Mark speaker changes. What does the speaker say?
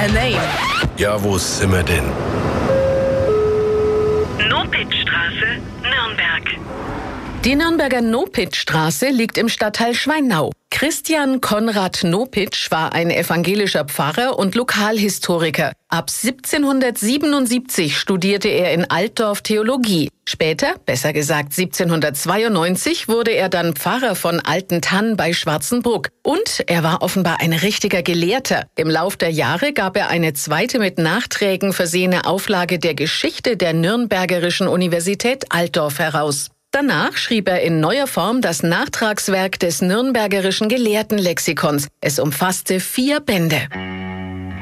Speaker 1: a name.
Speaker 2: Ja, wo sind wir denn?
Speaker 3: Nopitzstraße, Nürnberg.
Speaker 1: Die Nürnberger Nopitzstraße liegt im Stadtteil Schweinau. Christian Konrad Nopitsch war ein evangelischer Pfarrer und Lokalhistoriker. Ab 1777 studierte er in Altdorf Theologie. Später, besser gesagt 1792, wurde er dann Pfarrer von Altentann bei Schwarzenbruck. Und er war offenbar ein richtiger Gelehrter. Im Lauf der Jahre gab er eine zweite mit Nachträgen versehene Auflage der Geschichte der Nürnbergerischen Universität Altdorf heraus. Danach schrieb er in neuer Form das Nachtragswerk des Nürnbergerischen Gelehrtenlexikons. Es umfasste 4 Bände.